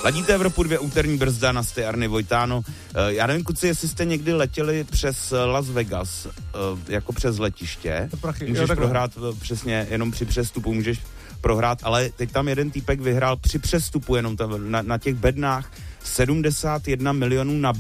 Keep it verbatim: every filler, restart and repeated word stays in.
Ladíte Evropu dvě, úterní brzda na Arny Vojtáno. Já nevím, kluci, jestli jste někdy letěli přes Las Vegas, jako přes letiště. Prachy, můžeš jo, prohrát přesně, jenom při přestupu můžeš prohrát, ale teď tam jeden týpek vyhrál při přestupu jenom tam, na, na těch bednách sedmdesát jedna milionů na